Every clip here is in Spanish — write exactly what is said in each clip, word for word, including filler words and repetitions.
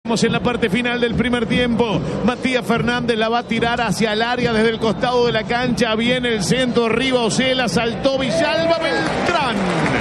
En la parte final del primer tiempo, Matías Fernández la va a tirar hacia el área desde el costado de la cancha. Viene el centro, arriba Osela, saltó Villalba, Beltrán.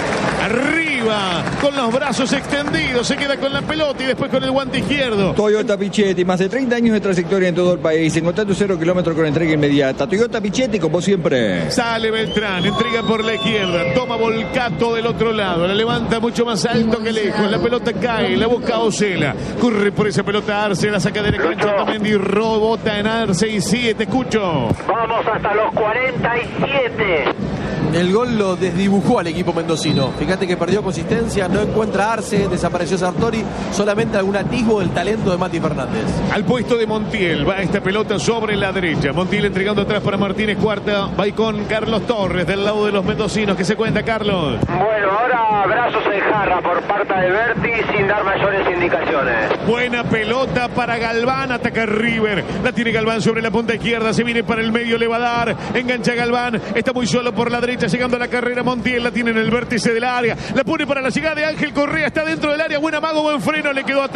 Arriba, con los brazos extendidos, se queda con la pelota y después con el guante izquierdo. Toyota Pichetti, más de treinta años de trayectoria en todo el país, encontrando cero kilómetros con entrega inmediata. Toyota Pichetti, como siempre. Sale Beltrán, entrega por la izquierda, toma Volcato del otro lado, la levanta mucho más alto que lejos, la pelota cae, la busca Osela, corre por esa pelota Arce, la saca de la cancha también y robota en Arce y sigue, te escucho. Vamos hasta los cuarenta y siete. El gol lo desdibujó al equipo mendocino. Fíjate que perdió consistencia, no encuentra Arce, desapareció Sartori, solamente algún atisbo del talento de Mati Fernández. Al puesto de Montiel va esta pelota sobre la derecha. Montiel entregando atrás para Martínez Cuarta. Va ahí con Carlos Torres del lado de los mendocinos. ¿Qué se cuenta, Carlos? Bueno, ahora brazos en jarra por parte de Berti sin dar mayores indicaciones. Buena pelota para Galván. Ataca River. La tiene Galván sobre la punta izquierda. Se viene para el medio, le va a dar. Engancha Galván. Está muy solo por la derecha. Llegando a la carrera Montiel, la tiene en el vértice del área, la pone para la llegada de Ángel Correa, está dentro del área, buen amago, buen freno, le quedó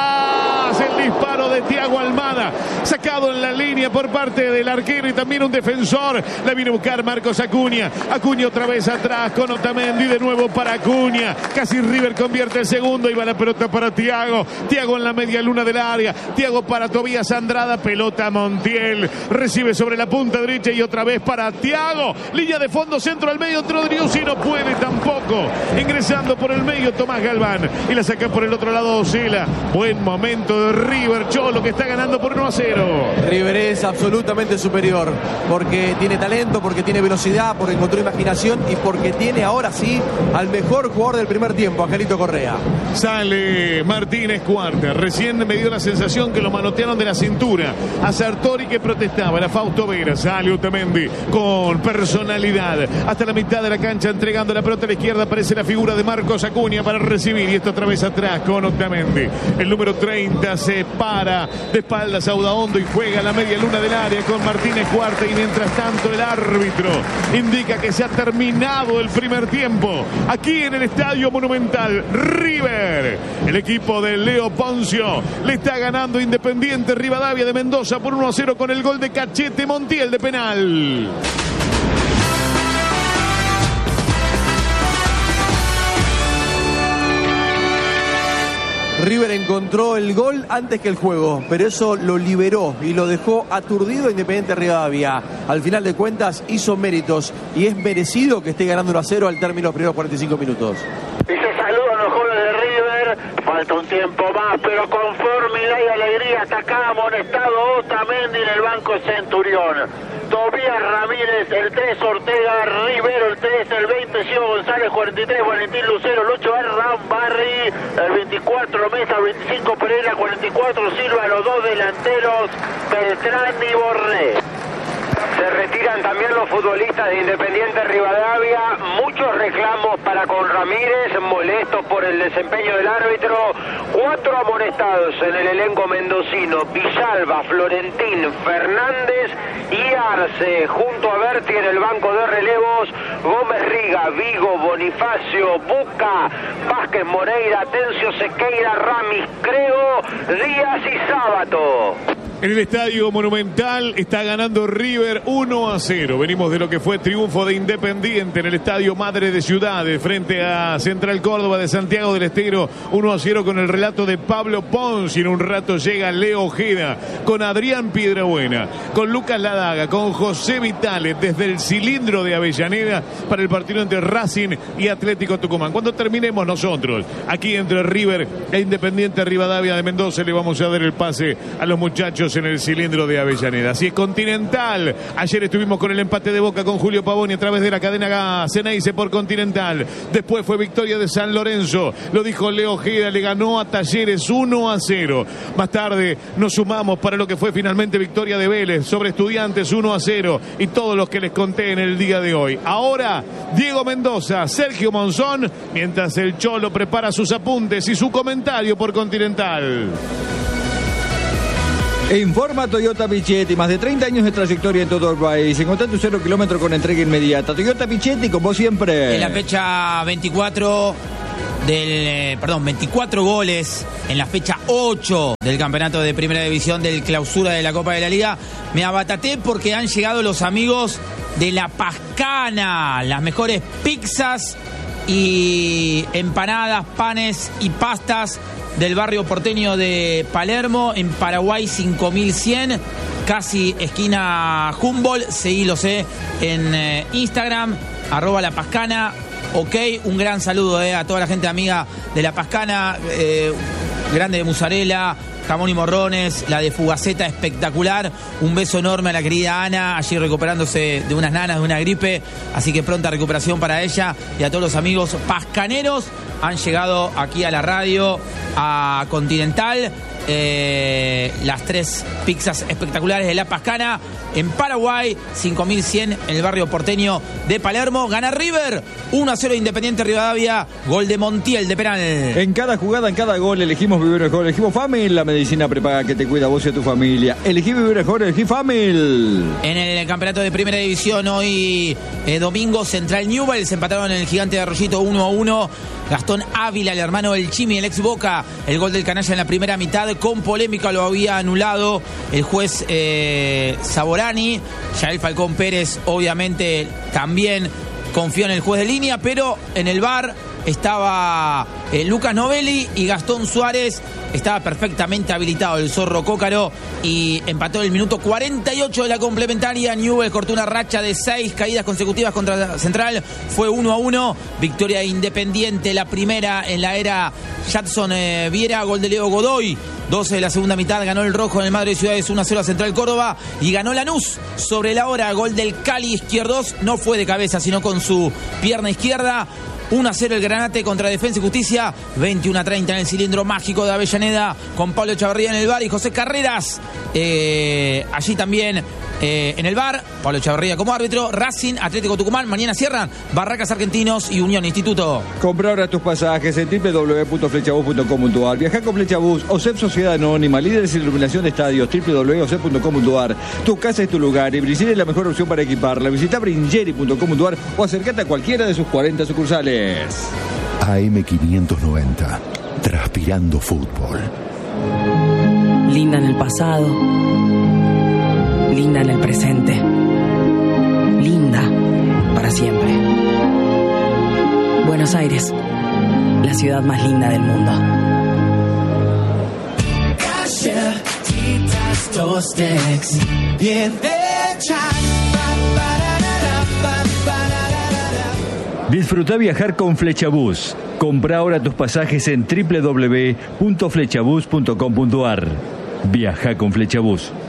atrás el disparo de Thiago Almada, sacado en la línea por parte del arquero y también un defensor, la viene a buscar Marcos Acuña, Acuña otra vez atrás con Otamendi, de nuevo para Acuña, casi River convierte el segundo, y va la pelota para Thiago, Thiago en la media luna del área, Thiago para Tobías Andrada, pelota Montiel, recibe sobre la punta derecha y otra vez para Thiago, línea de fondo, centro al medio, Trodriussi no puede tampoco, ingresando por el medio Tomás Galván y la saca por el otro lado Osela. Buen momento de River, Cholo, que está ganando por uno a cero. River es absolutamente superior porque tiene talento, porque tiene velocidad, porque encontró imaginación y porque tiene ahora sí al mejor jugador del primer tiempo, Angelito Correa. Sale Martínez Cuarta, recién me dio la sensación que lo manotearon de la cintura a Sartori, que protestaba, era Fausto Vera, sale Otamendi con personalidad hasta la mitad de la cancha, entregando la pelota a la izquierda, aparece la figura de Marcos Acuña para recibir, y esto otra vez atrás con Otamendi. El número treinta se para de espaldas a Udaondo y juega la media luna del área con Martínez Cuarta, y mientras tanto el árbitro indica que se ha terminado el primer tiempo aquí en el Estadio Monumental. River, el equipo de Leo Poncio, le está ganando Independiente Rivadavia de Mendoza por uno a cero con el gol de Cachete Montiel de penal. River encontró el gol antes que el juego, pero eso lo liberó y lo dejó aturdido a Independiente Rivadavia. Al final de cuentas hizo méritos y es merecido que esté ganando uno a cero al término de los primeros cuarenta y cinco minutos. Y se saludan los jóvenes de River, falta un tiempo más, pero con formidad y alegría hasta acá amonestado Otamendi en el banco Centurión. Tobías Ramírez, el tres Ortega, Rivero el tres, el veinte Gio González, cuarenta y tres Valentín Lucero, el ocho Rambarri, el veinticuatro Mesa, veinticinco Pereira, cuarenta y cuatro Silva, los dos delanteros Beltrán y Borré. Se retiran también los futbolistas de Independiente Rivadavia. Muchos reclamos para con Ramírez, molestos por el desempeño del árbitro. Cuatro amonestados en el elenco mendocino: Villalba, Florentín, Fernández y Arce. Junto a Berti en el banco de relevos, Gómez Riga, Vigo, Bonifacio, Buca, Vázquez Moreira, Atencio Sequeira, Ramis, Creo, Díaz y Sábato. En el Estadio Monumental está ganando River uno a cero. Venimos de lo que fue triunfo de Independiente en el Estadio Madre de Ciudades frente a Central Córdoba de Santiago del Estero, uno a cero con el relato de Pablo Pons. Y en un rato llega Leo Ojeda con Adrián Piedrabuena, con Lucas Ladaga, con José Vitales desde el cilindro de Avellaneda para el partido entre Racing y Atlético Tucumán. Cuando terminemos nosotros aquí entre River e Independiente Rivadavia de Mendoza, le vamos a dar el pase a los muchachos en el cilindro de Avellaneda. Así es, Continental. Ayer estuvimos con el empate de Boca con Julio Pavoni a través de la cadena Ceneice por Continental. Después fue victoria de San Lorenzo. Lo dijo Leo Ojeda, le ganó a Talleres uno a cero. Más tarde nos sumamos para lo que fue finalmente victoria de Vélez sobre Estudiantes uno a cero y todos los que les conté en el día de hoy. Ahora, Diego Mendoza, Sergio Monzón, mientras el Cholo prepara sus apuntes y su comentario por Continental. Informa Toyota Pichetti, más de treinta años de trayectoria en todo el país. Encontrá tu cero kilómetro con entrega inmediata. Toyota Pichetti, con vos siempre. En la fecha veinticuatro del, eh, perdón, veinticuatro goles en la fecha ocho del campeonato de primera división del clausura de la Copa de la Liga. Me abataté porque han llegado los amigos de La Pascana, las mejores pizzas y empanadas, panes y pastas del barrio porteño de Palermo, en Paraguay cinco mil cien, casi esquina Humboldt. Seguilos eh, en eh, Instagram, arroba La Pascana. Ok, un gran saludo eh, a toda la gente amiga de La Pascana, eh, grande de mozzarella, jamón y morrones, la de Fugaceta espectacular. Un beso enorme a la querida Ana, allí recuperándose de unas nanas, de una gripe, así que pronta recuperación para ella y a todos los amigos pascaneros. Han llegado aquí a la radio, a Continental, eh, las tres pizzas espectaculares de La Pascana en Paraguay, cinco mil cien en el barrio porteño de Palermo. Gana River, uno a cero Independiente Rivadavia, gol de Montiel de penal. En cada jugada, en cada gol, elegimos vivir mejor, elegimos Famil, la medicina prepaga que te cuida a vos y a tu familia. Elegí vivir mejor, elegí Famil. En el campeonato de primera división hoy, eh, domingo, Central Newell's empataron en el Gigante de Arroyito uno a uno. Gastón Ávila, el hermano del Chimi, el ex Boca, el gol del canalla en la primera mitad, con polémica lo había anulado el juez eh, Saborani. Yael Falcón Pérez, obviamente, también confió en el juez de línea, pero en el V A R estaba eh, Lucas Novelli y Gastón Suárez. Estaba perfectamente habilitado el zorro Cócaro y empató en el minuto cuarenta y ocho de la complementaria. Newell's cortó una racha de seis caídas consecutivas contra Central. Fue uno a uno. Victoria Independiente, la primera en la era Jadson eh, Viera. Gol de Leo Godoy. doce de la segunda mitad. Ganó el rojo en el Madre de Ciudades uno a cero a Central Córdoba. Y ganó Lanús sobre la hora. Gol del Cali Izquierdos. No fue de cabeza, sino con su pierna izquierda. uno a cero el Granate contra Defensa y Justicia. veintiuno a treinta en el cilindro mágico de Avellaneda, con Pablo Chavarría en el V A R y José Carreras eh, allí también eh, en el V A R. Pablo Chavarría como árbitro. Racing, Atlético Tucumán. Mañana cierran Barracas Argentinos y Unión Instituto. Compra ahora tus pasajes en doble u doble u doble u punto flechabus punto com punto a r. Viaja con Flechabus. O S E P Sociedad Anónima, líderes en iluminación de estadios. doble u doble u doble u punto o s e p punto com punto a r. Tu casa es tu lugar y Bringeri es la mejor opción para equiparla. Visita bringeri punto com punto a r o acércate a cualquiera de sus cuarenta sucursales. A M quinientos noventa, transpirando fútbol. Linda en el pasado, linda en el presente, linda para siempre. Buenos Aires, la ciudad más linda del mundo. Galletitas, tostex, bien hechas. Disfruta viajar con Flechabus. Compra ahora tus pasajes en doble u doble u doble u punto flechabus punto com punto a r. Viaja con Flechabus.